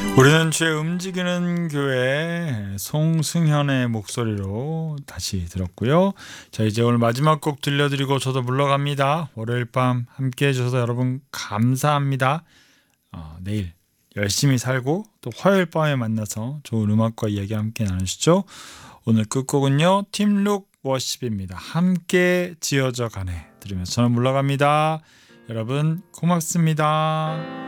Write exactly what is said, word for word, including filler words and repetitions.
우리는 죄 움직이는 교회 송승현의 목소리로 다시 들었고요. 자, 이제 오늘 마지막 곡 들려드리고 저도 물러갑니다. 월요일 밤 함께 해주셔서 여러분 감사합니다. 어, 내일 열심히 살고 또 화요일 밤에 만나서 좋은 음악과 이야기 함께 나누시죠. 오늘 끝곡은요, 팀룩 워십입니다. 함께 지어져 가네 들으면서 저는 물러갑니다. 여러분 고맙습니다.